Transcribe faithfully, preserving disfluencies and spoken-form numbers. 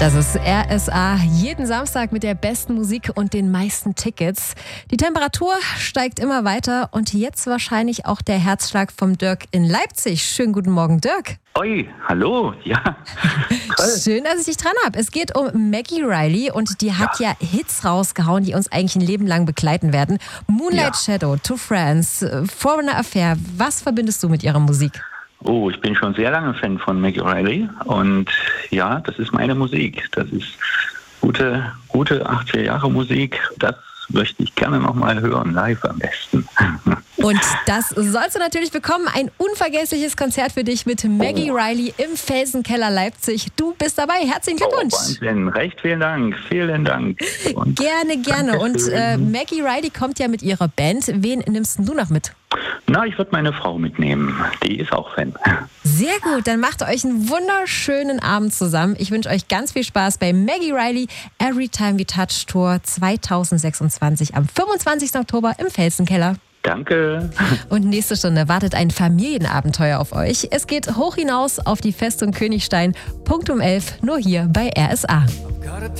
Das ist R S A, jeden Samstag mit der besten Musik und den meisten Tickets. Die Temperatur steigt immer weiter und jetzt wahrscheinlich auch der Herzschlag vom Dirk in Leipzig. Schönen guten Morgen, Dirk. Oi, hallo, ja. Toll. Schön, dass ich dich dran habe. Es geht um Maggie Reilly und die hat ja. ja Hits rausgehauen, die uns eigentlich ein Leben lang begleiten werden. Moonlight Ja. Shadow, To Friends, Foreigner Affair. Was verbindest du mit ihrer Musik? Oh, ich bin schon sehr lange Fan von Maggie Reilly und ja, das ist meine Musik. Das ist gute, gute achtziger Jahre Musik. Das möchte ich gerne nochmal hören, live am besten. Und das sollst du natürlich bekommen. Ein unvergessliches Konzert für dich mit Maggie Oh. Reilly im Felsenkeller Leipzig. Du bist dabei. Herzlichen Glückwunsch. Oh, Wahnsinn. Recht vielen Dank, vielen Dank. Und Gerne, gerne. Und äh, Maggie Reilly kommt ja mit ihrer Band. Wen nimmst denn du noch mit? na, ich würde meine Frau mitnehmen. Die ist auch Fan. Sehr gut, dann macht euch einen wunderschönen Abend zusammen. Ich wünsche euch ganz viel Spaß bei Maggie Reilly Every Time We Touch Tour zwanzig sechsundzwanzig am fünfundzwanzigsten Oktober im Felsenkeller. Danke. Und nächste Stunde wartet ein Familienabenteuer auf euch. Es geht hoch hinaus auf die Festung Königstein. Punkt um elf, nur hier bei R S A.